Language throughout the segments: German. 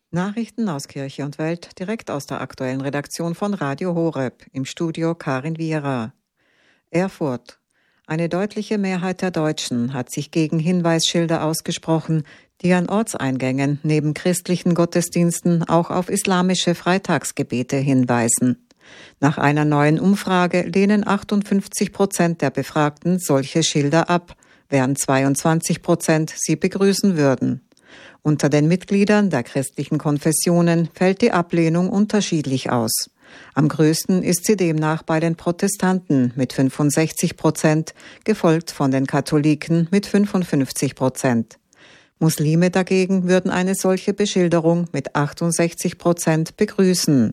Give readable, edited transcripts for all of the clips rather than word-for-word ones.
Nachrichten aus Kirche und Welt direkt aus der aktuellen Redaktion von Radio Horeb, im Studio Karin Viera. Erfurt. Eine deutliche Mehrheit der Deutschen hat sich gegen Hinweisschilder ausgesprochen, die an Ortseingängen neben christlichen Gottesdiensten auch auf islamische Freitagsgebete hinweisen. Nach einer neuen Umfrage lehnen 58% der Befragten solche Schilder ab, während 22% sie begrüßen würden. Unter den Mitgliedern der christlichen Konfessionen fällt die Ablehnung unterschiedlich aus. Am größten ist sie demnach bei den Protestanten mit 65%, gefolgt von den Katholiken mit 55%. Muslime dagegen würden eine solche Beschilderung mit 68% begrüßen.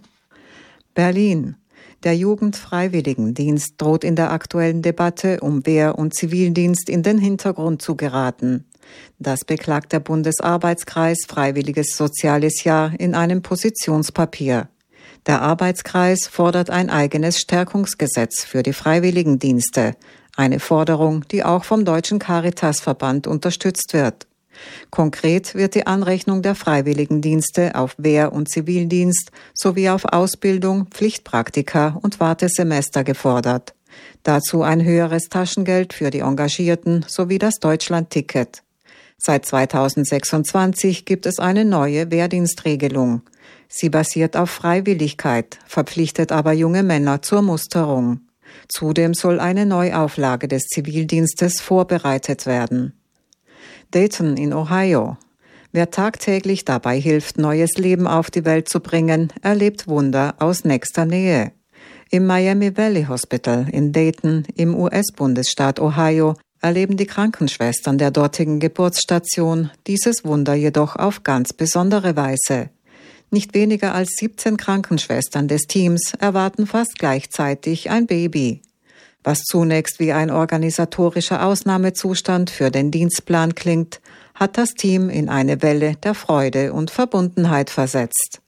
Berlin. Der Jugendfreiwilligendienst droht in der aktuellen Debatte um Wehr- und Zivildienst in den Hintergrund zu geraten. Das beklagt der Bundesarbeitskreis Freiwilliges Soziales Jahr in einem Positionspapier. Der Arbeitskreis fordert ein eigenes Stärkungsgesetz für die Freiwilligendienste, eine Forderung, die auch vom Deutschen Caritasverband unterstützt wird. Konkret wird die Anrechnung der Freiwilligendienste auf Wehr- und Zivildienst sowie auf Ausbildung, Pflichtpraktika und Wartesemester gefordert. Dazu ein höheres Taschengeld für die Engagierten sowie das Deutschland-Ticket. Seit 2026 gibt es eine neue Wehrdienstregelung. Sie basiert auf Freiwilligkeit, verpflichtet aber junge Männer zur Musterung. Zudem soll eine Neuauflage des Zivildienstes vorbereitet werden. Dayton in Ohio. Wer tagtäglich dabei hilft, neues Leben auf die Welt zu bringen, erlebt Wunder aus nächster Nähe. Im Miami Valley Hospital in Dayton im US-Bundesstaat Ohio erleben die Krankenschwestern der dortigen Geburtsstation dieses Wunder jedoch auf ganz besondere Weise. Nicht weniger als 17 Krankenschwestern des Teams erwarten fast gleichzeitig ein Baby. Was zunächst wie ein organisatorischer Ausnahmezustand für den Dienstplan klingt, hat das Team in eine Welle der Freude und Verbundenheit versetzt.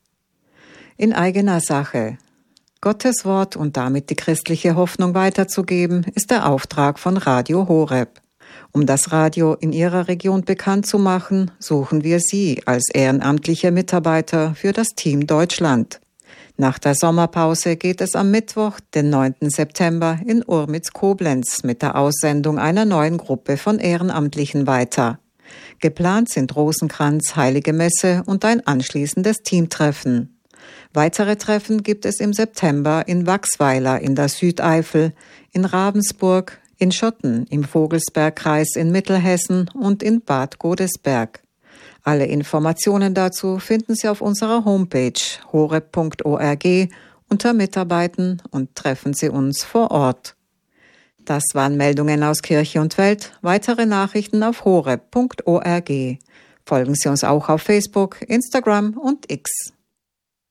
In eigener Sache. Gottes Wort und damit die christliche Hoffnung weiterzugeben, ist der Auftrag von Radio Horeb. Um das Radio in Ihrer Region bekannt zu machen, suchen wir Sie als ehrenamtliche Mitarbeiter für das Team Deutschland. Nach der Sommerpause geht es am Mittwoch, den 9. September, in Urmitz-Koblenz mit der Aussendung einer neuen Gruppe von Ehrenamtlichen weiter. Geplant sind Rosenkranz, Heilige Messe und ein anschließendes Teamtreffen. Weitere Treffen gibt es im September in Wachsweiler in der Südeifel, in Ravensburg, in Schotten im Vogelsbergkreis in Mittelhessen und in Bad Godesberg. Alle Informationen dazu finden Sie auf unserer Homepage horeb.org unter Mitarbeiten und treffen Sie uns vor Ort. Das waren Meldungen aus Kirche und Welt. Weitere Nachrichten auf horeb.org. Folgen Sie uns auch auf Facebook, Instagram und X.